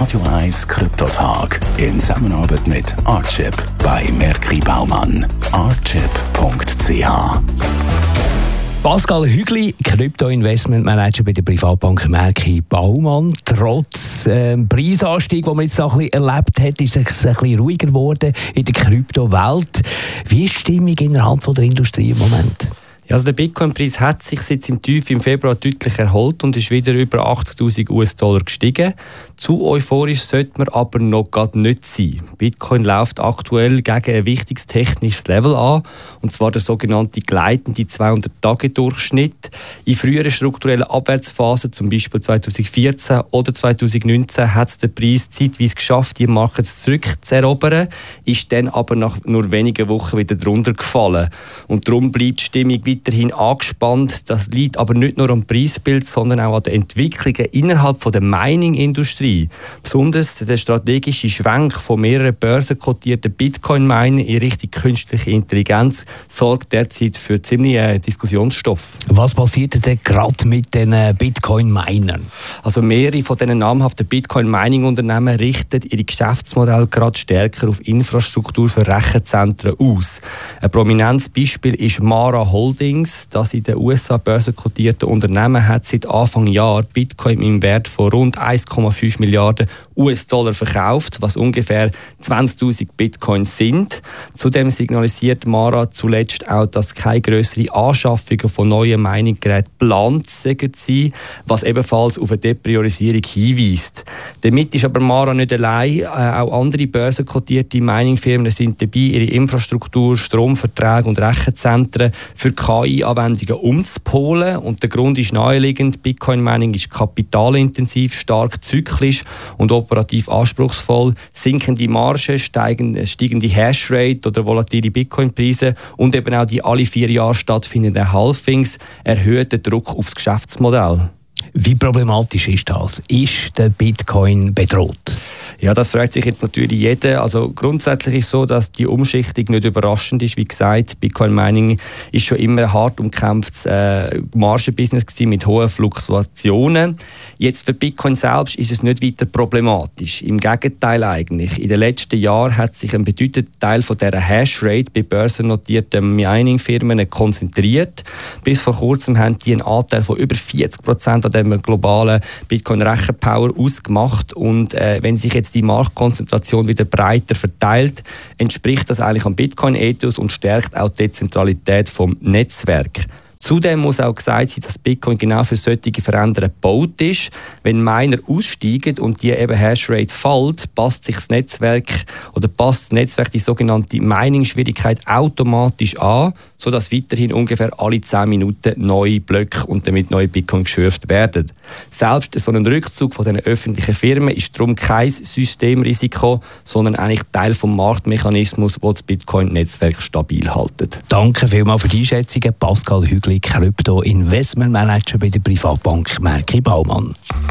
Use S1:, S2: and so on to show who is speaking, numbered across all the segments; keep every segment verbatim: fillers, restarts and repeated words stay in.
S1: Radio eins Kryptotag in Zusammenarbeit mit Artchip bei Merki Baumann. artchip punkt c h.
S2: Pascal Hügli, Krypto-Investment-Manager bei der Privatbank Merki Baumann. Trotz ähm, Preisanstieg, den man jetzt auch ein bisschen erlebt hat, ist es ein bisschen ruhiger geworden in der Kryptowelt. Wie ist die Stimmung innerhalb von der Industrie im Moment?
S3: Ja, also der Bitcoin-Preis hat sich seit im Tief im Februar deutlich erholt und ist wieder über achtzigtausend US-Dollar gestiegen. Zu euphorisch sollte man aber noch gerade nicht sein. Bitcoin läuft aktuell gegen ein wichtiges technisches Level an, und zwar der sogenannte gleitende zweihundert-Tage-Durchschnitt. In früheren strukturellen Abwärtsphasen, zum Beispiel zweitausendvierzehn oder zweitausendneunzehn, hat es der Preis zeitweise geschafft, die Marke zurückzuerobern, ist dann aber nach nur wenigen Wochen wieder drunter gefallen. Und darum bleibt die Stimmung weiterhin angespannt. Das liegt aber nicht nur am Preisbild, sondern auch an den Entwicklungen innerhalb der Mining-Industrie. Besonders der strategische Schwenk von mehreren börsenkotierten Bitcoin-Minern in Richtung künstliche Intelligenz sorgt derzeit für ziemlichen Diskussionsstoff.
S2: Was passiert denn gerade mit den Bitcoin-Minern?
S3: Also mehrere von diesen namhaften Bitcoin-Mining-Unternehmen richten ihre Geschäftsmodelle gerade stärker auf Infrastruktur für Rechenzentren aus. Ein prominentes Beispiel ist Mara Holdings. Das in den U S A börsenkotierte Unternehmen hat seit Anfang Jahr Bitcoin im Wert von rund eins Komma fünf Milliarden US-Dollar verkauft, was ungefähr zwanzigtausend Bitcoins sind. Zudem signalisiert Mara zuletzt auch, dass keine grössere Anschaffungen von neuen Mining-Geräten geplant sind, was ebenfalls auf eine Depriorisierung hinweist. Damit ist aber Mara nicht allein. Auch andere börsenkotierte Mining-Firmen sind dabei, ihre Infrastruktur, Stromverträge und Rechenzentren für K I-Anwendungen umzupolen. Und der Grund ist naheliegend: Bitcoin-Mining ist kapitalintensiv, stark zyklisch und operativ anspruchsvoll. Sinkende Margen, steigende, steigende Hashrate oder volatile Bitcoin-Preise und eben auch die alle vier Jahre stattfindenden Halvings erhöhen den Druck auf das Geschäftsmodell.
S2: Wie problematisch ist das? Ist der Bitcoin bedroht?
S3: Ja, das fragt sich jetzt natürlich jeder. Also grundsätzlich ist es so, dass die Umschichtung nicht überraschend ist. Wie gesagt, Bitcoin Mining ist schon immer ein hart umkämpftes äh, Margenbusiness gewesen mit hohen Fluktuationen. Jetzt für Bitcoin selbst ist es nicht weiter problematisch. Im Gegenteil eigentlich. In den letzten Jahren hat sich ein bedeutender Teil von dieser Hashrate bei börsennotierten Mining-Firmen konzentriert. Bis vor kurzem haben die einen Anteil von über vierzig Prozent an dem globalen Bitcoin-Rechenpower ausgemacht. Und äh, wenn sich jetzt die Marktkonzentration wieder breiter verteilt, entspricht das eigentlich am Bitcoin-Ethos und stärkt auch die Dezentralität vom Netzwerk. Zudem muss auch gesagt sein, dass Bitcoin genau für solche Veränderungen gebaut ist. Wenn Miner aussteigen und die eben Hashrate fällt, passt sich das Netzwerk oder passt das Netzwerk die sogenannte Mining-Schwierigkeit automatisch an, sodass weiterhin ungefähr alle zehn Minuten neue Blöcke und damit neue Bitcoin geschürft werden. Selbst so ein Rückzug von den öffentlichen Firmen ist darum kein Systemrisiko, sondern eigentlich Teil des Marktmechanismus, der das Bitcoin-Netzwerk stabil hält.
S2: Danke vielmals für die Einschätzungen, Pascal Hügli, Krypto-Investment-Manager bei der Privatbank Merki Baumann.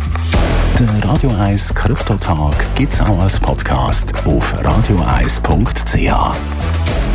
S1: Der Radio eins Kryptotag gibt es auch als Podcast auf radio eins punkt c h.